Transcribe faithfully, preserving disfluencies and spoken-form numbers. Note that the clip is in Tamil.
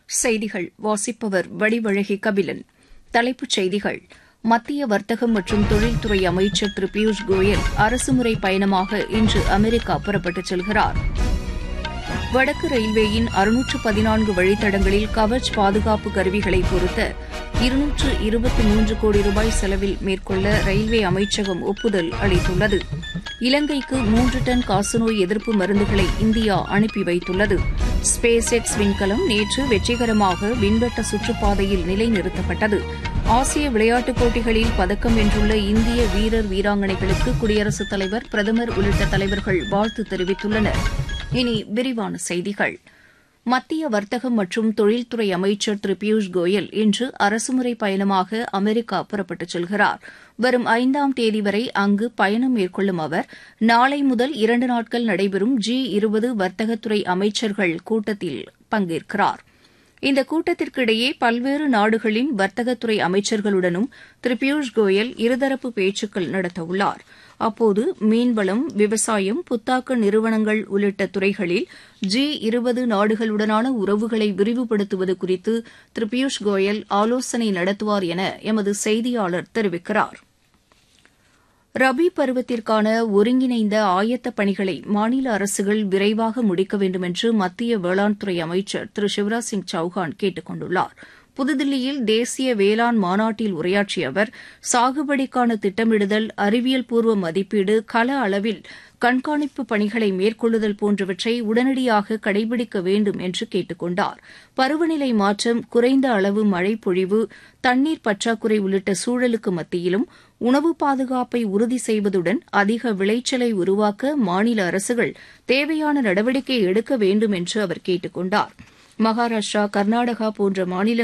செய்திகள் வாசிப்பவர் வடிவழகி கபிலன். தலைப்புச் செய்திகள். மத்திய வர்த்தகம் மற்றும் தொழில்துறை அமைச்சர் திரு பியூஷ் கோயல் அரசுமுறை பயணமாக இன்று அமெரிக்கா புறப்பட்டுச் செல்கிறார். வடக்கு ரயில்வேயின் அறுநூற்று பதினான்கு வழித்தடங்களில் கவச் பாதுகாப்பு கருவிகளை பொருத்த இருநூற்று இருபத்தி மூன்று கோடி ரூபாய் செலவில் மேற்கொள்ள ரயில்வே அமைச்சகம் ஒப்புதல் அளித்துள்ளது. இலங்கைக்கு மூன்று டன் காசநோய் எதிர்ப்பு மருந்துகளை இந்தியா அனுப்பி வைத்துள்ளது. ஸ்பேஸ் எக்ஸ் விண்கலம் நேற்று வெற்றிகரமாக விண்வட்ட சுற்றுப்பாதையில் நிலைநிறுத்தப்பட்டது. ஆசிய விளையாட்டுப் போட்டிகளில் பதக்கம் வென்றுள்ள இந்திய வீரர் வீராங்கனைகளுக்கு குடியரசுத் தலைவர், பிரதமர் உள்ளிட்ட தலைவர்கள் வாழ்த்து தெரிவித்துள்ளனர். இனி விரிவான செய்திகள். மத்திய வர்த்தகம் மற்றும் தொழில்துறை அமைச்சர் திரு பியூஷ் கோயல் இன்று அரசுமுறை பயணமாக அமெரிக்கா புறப்பட்டுச் செல்கிறார். வரும் ஐந்தாம் தேதி வரை அங்கு பயணம் மேற்கொள்ளும் அவர் நாளை முதல் இரண்டு நாட்கள் நடைபெறும் ஜி இருபது வர்த்தகத்துறை அமைச்சர்கள் கூட்டத்தில் பங்கேற்கிறார். இந்த கூட்டத்திற்கிடையே பல்வேறு நாடுகளின் வர்த்தகத்துறை அமைச்சர்களுடனும் திரு பியூஷ் கோயல் இருதரப்பு பேச்சுக்கள் நடத்தவுள்ளார். அப்போது மீன்வளம், விவசாயம், புத்தாக்க நிறுவனங்கள் உள்ளிட்ட துறைகளில் ஜி இருபது நாடுகளுடனான உறவுகளை விரிவுபடுத்துவது குறித்து திரு பியூஷ் கோயல் ஆலோசனை நடத்துவார் என எமது செய்தியாளர் தெரிவிக்கிறார். ரபி பருவத்திற்கான ஒருங்கிணைந்த ஆயத்தப் பணிகளை மாநில அரசுகள் விரைவாக முடிக்க வேண்டுமென்று மத்திய வேளாண் துறை அமைச்சர் திரு சிவராஜ் சிங் சௌஹான் கேட்டுக் கொண்டுள்ளார். புதுதில்லியில் தேசிய வேளாண் மாநாட்டில் உரையாற்றிய அவர், சாகுபடிக்கான திட்டமிடுதல், அறிவியல் பூர்வ மதிப்பீடு, கள அளவில் கண்காணிப்பு பணிகளை மேற்கொள்ளுதல் போன்றவற்றை உடனடியாக கடைபிடிக்க வேண்டும் என்று கேட்டுக் கொண்டார். பருவநிலை மாற்றம், குறைந்த அளவு மழை பொழிவு, தண்ணீர் பற்றாக்குறை உள்ளிட்ட சூழலுக்கு மத்தியிலும் உணவு பாதுகாப்பை உறுதி செய்வதுடன் அதிக விளைச்சலை உருவாக்க மாநில அரசுகள் தேவையான நடவடிக்கை எடுக்க வேண்டும் என்று அவர் கேட்டுக் கொண்டார். மகாராஷ்டிரா, கர்நாடகா போன்ற மாநிலங்கள்